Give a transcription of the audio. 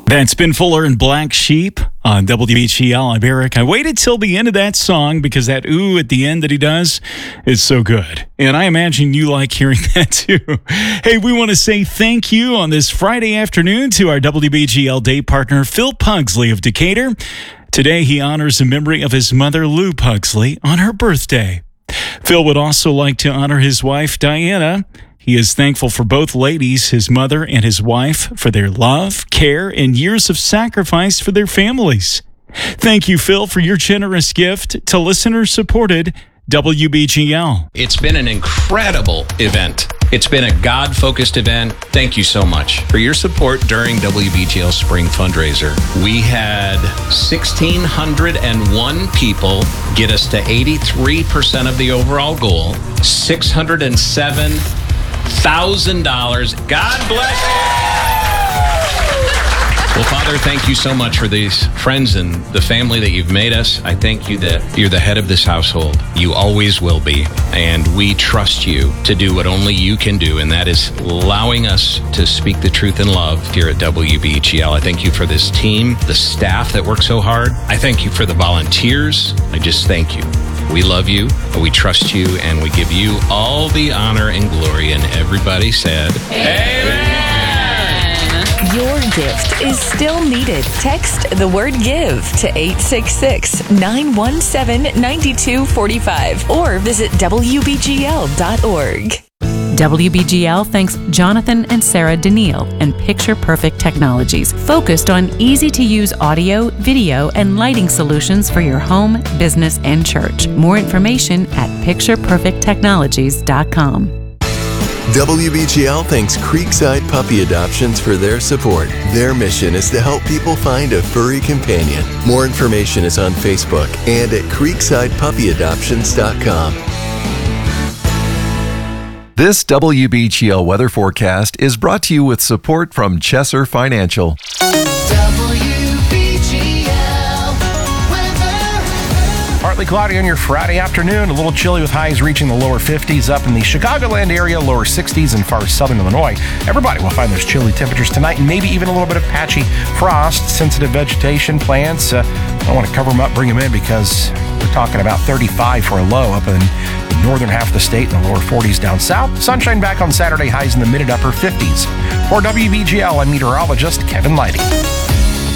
That's Ben Fuller and Black Sheep on WBGL. I'm Eric. I waited till the end of that song because that ooh at the end that he does is so good. And I imagine you like hearing that too. Hey, we want to say thank you on this Friday afternoon to our WBGL day partner, Phil Pugsley of Decatur. Today, he honors the memory of his mother, Lou Pugsley, on her birthday. Phil would also like to honor his wife, Diana. He is thankful for both ladies, his mother and his wife, for their love, care, and years of sacrifice for their families. Thank you, Phil, for your generous gift to listener-supported WBGL. It's been an incredible event. It's been a God-focused event. Thank you so much for your support during WBGL Spring Fundraiser. We had 1,601 people get us to 83% of the overall goal, $607,000. God bless you. Well, Father, thank you so much for these friends and the family that you've made us. I thank you that you're the head of this household. You always will be. And we trust you to do what only you can do, and that is allowing us to speak the truth in love here at WBGL. I thank you for this team, the staff that work so hard. I thank you for the volunteers. I just thank you. We love you, we trust you, and we give you all the honor and glory. And everybody said, Amen. Your gift is still needed. Text the word GIVE to 866-917-9245 or visit WBGL.org. WBGL thanks Jonathan and Sarah Daniil and Picture Perfect Technologies, focused on easy-to-use audio, video, and lighting solutions for your home, business, and church. More information at pictureperfecttechnologies.com. WBGL thanks Creekside Puppy Adoptions for their support. Their mission is to help people find a furry companion. More information is on Facebook and at creeksidepuppyadoptions.com. This WBGL weather forecast is brought to you with support from Chesser Financial. Partly cloudy on your Friday afternoon, a little chilly with highs reaching the lower 50s up in the Chicagoland area, lower 60s in far southern Illinois. Everybody will find those chilly temperatures tonight and maybe even a little bit of patchy frost. Sensitive vegetation plants, I want to cover them up, bring them in, because we're talking about 35 for a low up in the northern half of the state and the lower 40s down south. Sunshine back on Saturday, highs in the mid and upper 50s. For WBGL, I'm meteorologist Kevin Leidy.